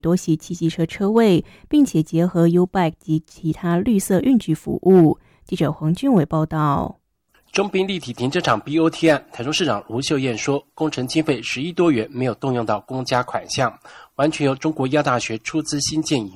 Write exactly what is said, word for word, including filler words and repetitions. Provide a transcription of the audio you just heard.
多系汽机车车位，并且结合 U-Bike 及其他绿色运具服务。记者黄俊伟报道。 中滨立体停车场 B O T 案，台中市长卢秀燕说，工程经费十亿多元没有动用到公家款项，完全由中国医药大学出资新建营